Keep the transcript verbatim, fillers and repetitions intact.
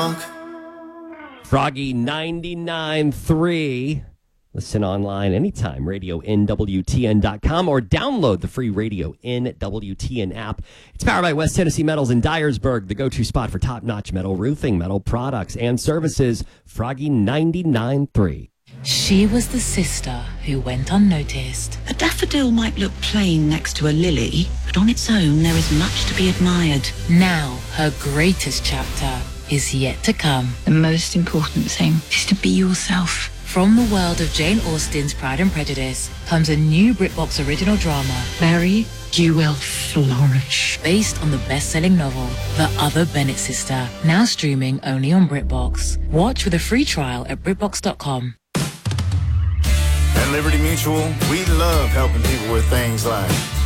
talk. Froggy ninety-nine point three. Listen online anytime, radio n w t n dot com, or download the free Radio N W T N app. It's powered by West Tennessee Metals in Dyersburg, the go-to spot for top-notch metal roofing, metal products, and services. Froggy ninety-nine point three. She was the sister who went unnoticed. A daffodil might look plain next to a lily, but on its own there is much to be admired. Now, her greatest chapter is yet to come. The most important thing is to be yourself. From the world of Jane Austen's Pride and Prejudice comes a new BritBox original drama. Mary, you will flourish. Based on the best-selling novel, The Other Bennett Sister, now streaming only on BritBox. Watch with a free trial at BritBox dot com. At Liberty Mutual, we love helping people with things like